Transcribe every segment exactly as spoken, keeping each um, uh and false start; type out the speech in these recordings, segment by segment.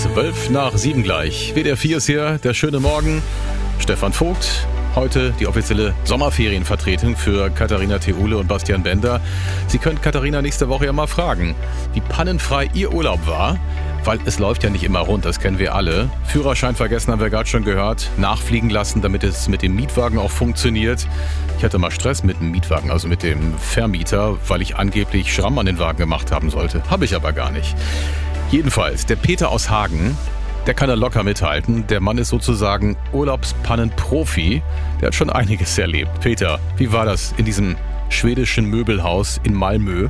Zwölf nach sieben gleich. W D R vier ist hier, der schöne Morgen. Stefan Vogt, heute die offizielle Sommerferienvertretung für Katharina Theule und Bastian Bender. Sie können Katharina nächste Woche ja mal fragen, wie pannenfrei ihr Urlaub war. Weil es läuft ja nicht immer rund, das kennen wir alle. Führerschein vergessen, haben wir gerade schon gehört. Nachfliegen lassen, damit es mit dem Mietwagen auch funktioniert. Ich hatte mal Stress mit dem Mietwagen, also mit dem Vermieter, weil ich angeblich Schramm an den Wagen gemacht haben sollte. Habe ich aber gar nicht. Jedenfalls, der Peter aus Hagen, der kann da locker mithalten. Der Mann ist sozusagen Urlaubspannenprofi. Der hat schon einiges erlebt. Peter, wie war das in diesem schwedischen Möbelhaus in Malmö?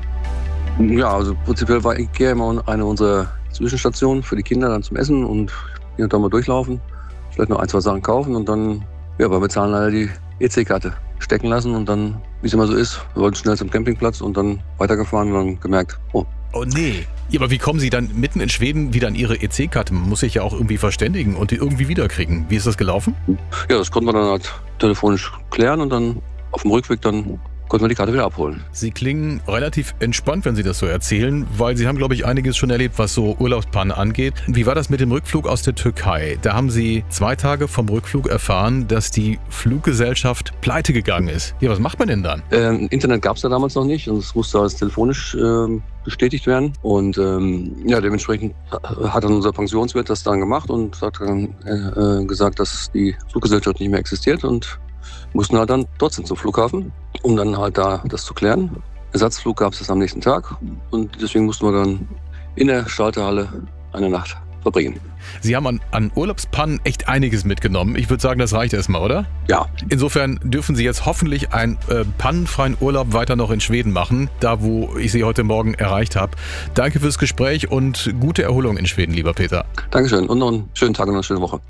Ja, also prinzipiell war Ikea immer eine unserer Zwischenstationen für die Kinder dann zum Essen und hier und da mal durchlaufen, vielleicht noch ein, zwei Sachen kaufen und dann, ja, beim Bezahlen leider die E C-Karte stecken lassen und dann, wie es immer so ist, wir wollten schnell zum Campingplatz und dann weitergefahren und dann gemerkt, oh. Oh nee. Ja, aber wie kommen Sie dann mitten in Schweden wieder an Ihre E C-Karte? Man muss sich ja auch irgendwie verständigen und die irgendwie wiederkriegen. Wie ist das gelaufen? Ja, das konnten wir dann halt telefonisch klären und dann auf dem Rückweg dann konnten wir die Karte wieder abholen. Sie klingen relativ entspannt, wenn Sie das so erzählen, weil Sie haben, glaube ich, einiges schon erlebt, was so Urlaubspannen angeht. Wie war das mit dem Rückflug aus der Türkei? Da haben Sie zwei Tage vom Rückflug erfahren, dass die Fluggesellschaft pleite gegangen ist. Ja, was macht man denn dann? Ähm, Internet gab es ja damals noch nicht und es musste alles telefonisch ähm, bestätigt werden. Und ähm, ja, dementsprechend hat dann unser Pensionswirt das dann gemacht und hat dann äh, gesagt, dass die Fluggesellschaft nicht mehr existiert und mussten halt dann trotzdem zum Flughafen, um dann halt da das zu klären. Ersatzflug gab es am nächsten Tag und deswegen mussten wir dann in der Schalterhalle eine Nacht verbringen. Sie haben an, an Urlaubspannen echt einiges mitgenommen. Ich würde sagen, das reicht erstmal, oder? Ja. Insofern dürfen Sie jetzt hoffentlich einen äh, pannenfreien Urlaub weiter noch in Schweden machen, da wo ich Sie heute Morgen erreicht habe. Danke fürs Gespräch und gute Erholung in Schweden, lieber Peter. Dankeschön und noch einen schönen Tag und eine schöne Woche.